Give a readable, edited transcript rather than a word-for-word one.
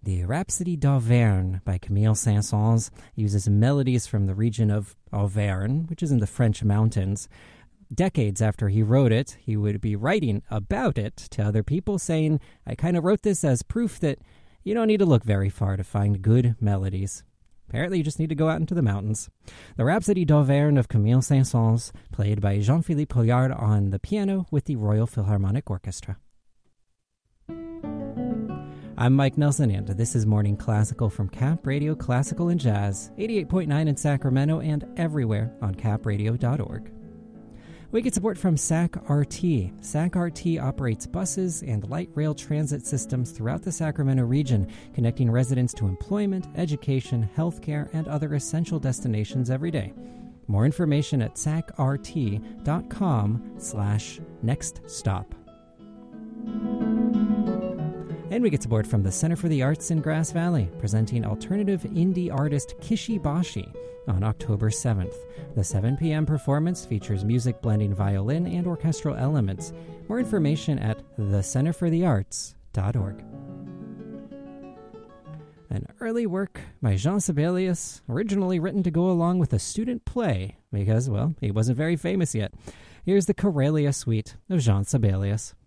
The Rhapsody d'Auvergne by Camille Saint-Saëns uses melodies from the region of Auvergne, which is in the French mountains. Decades after he wrote it, he would be writing about it to other people, saying, I kind of wrote this as proof that you don't need to look very far to find good melodies. Apparently, you just need to go out into the mountains. The Rhapsody d'Auvergne of Camille Saint-Saëns, played by Jean-Philippe Pouliard on the piano with the Royal Philharmonic Orchestra. I'm Mike Nelson, and this is Morning Classical from Cap Radio Classical and Jazz, 88.9 in Sacramento and everywhere on capradio.org. We get support from SAC-RT. SAC-RT operates buses and light rail transit systems throughout the Sacramento region, connecting residents to employment, education, healthcare, and other essential destinations every day. More information at sacrt.com/nextstop. And we get support from the Center for the Arts in Grass Valley, presenting alternative indie artist Kishi Bashi on October 7th. The 7 p.m. performance features music blending violin and orchestral elements. More information at thecenterforthearts.org. An early work by Jean Sibelius, originally written to go along with a student play, because, well, he wasn't very famous yet. Here's the Karelia Suite of Jean Sibelius.